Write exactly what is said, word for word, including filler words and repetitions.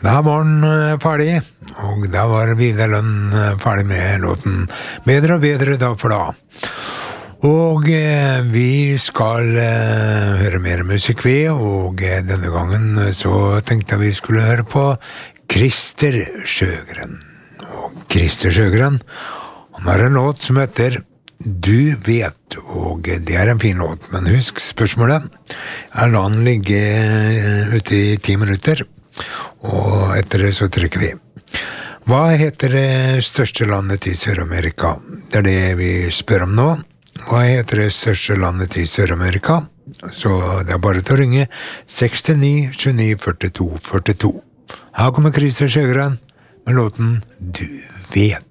Da var den eh, ferdig, og da var Vidar Lønn eh, ferdig med låten Bedre og bedre da for da. Og eh, vi skal eh, høre mer musikk vi, og eh, denne gangen så tenkte jeg vi skulle høre på Christer Sjøgren. Og Christer Sjøgren, han har en låt som heter Du vet, og det er en fin låt, men husk spørsmålet. Jeg lar den ligge eh, ute i ti minutter, og etter det så trykker vi. Hva heter det største landet i Sør-Amerika? Det er det vi spør om nå. Hva heter det største landet i Sør-Amerika? Så det er bare til å ringe seks ni sju ni fire to fire to. Her kommer Christer Sjøgren med låten Du vet.